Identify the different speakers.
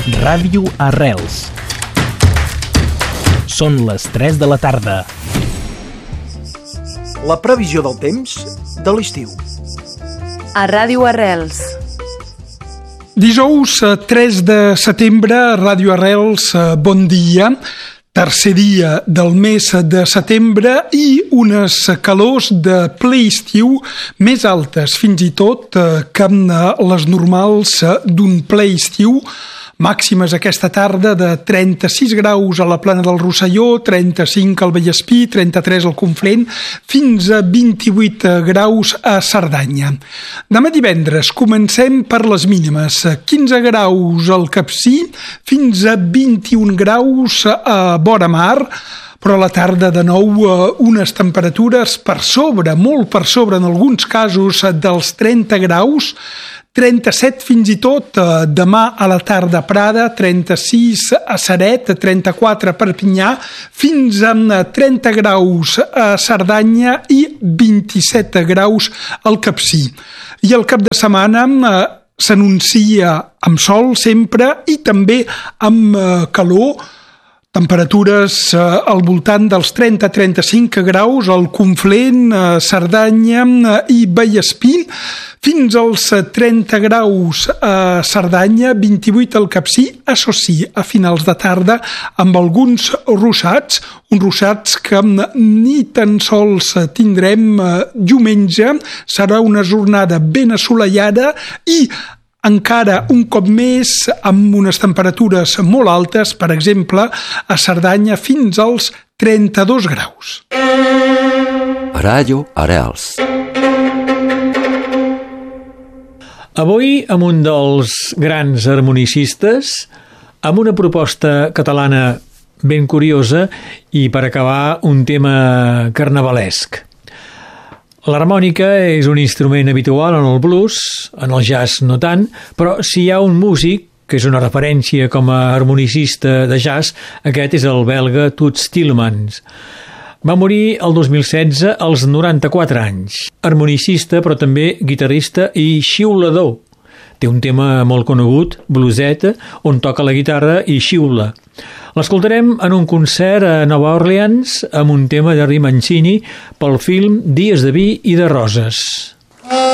Speaker 1: Ràdio Arrels. Són les 3 de la tarda.
Speaker 2: La previsió del temps de l'estiu.
Speaker 3: A Ràdio Arrels.
Speaker 4: Dijous 3 de setembre, Ràdio Arrels, bon dia. Tercer dia del mes de setembre i unes calors de ple estiu més altes, fins i tot que les normals d'un ple estiu. Màximes aquesta tarda de 36 graus a la Plana del Rosselló, 35 al Vallespí, 33 al Conflent, fins a 28 graus a Cerdanya. Demà divendres comencem per les mínimes, 15 graus al Capcir, fins a 21 graus a vora mar, però a la tarda de nou unes temperatures per sobre, molt per sobre en alguns casos dels 30 graus, 37 fins i tot demà a la tarda a Prada, 36 a Ceret, 34 a Perpinyà, fins a 30 graus a Cerdanya i 27 graus al Capcir. I el cap de setmana s'anuncia amb sol sempre i també amb calor, temperatures al voltant dels 30-35 graus al Conflent, Cerdanya i Vallespí, fins als 30 graus a Cerdanya, 28 al Capcir, això sí, a finals de tarda, amb alguns ruixats, uns ruixats que ni tan sols tindrem diumenge. Serà una jornada ben assolellada i encara un cop més amb unes temperatures molt altes, per exemple, a Cerdanya fins als 32 graus.
Speaker 5: Ràdio Arrels.
Speaker 6: Avui, amb un dels grans harmonicistes, amb una proposta catalana ben curiosa i, per acabar, un tema carnavalesc. L'harmònica és un instrument habitual en el blues, en el jazz no tant, però si hi ha un músic que és una referència com a harmonicista de jazz, aquest és el belga Toots Thielemans. Va morir el 2016 als 94 anys. Harmonicista, però també guitarrista i xiulador. Té un tema molt conegut, Blueseta, on toca la guitarra i xiula. L'escoltarem en un concert a Nova Orleans amb un tema de Ray Mancini pel film Dies de vi i de roses.